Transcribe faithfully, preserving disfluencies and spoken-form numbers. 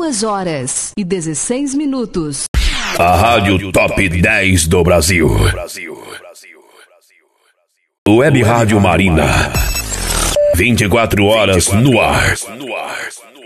Duas horas e dezesseis minutos. A Rádio Top dez do Brasil. Web Rádio Marina. vinte e quatro horas no ar.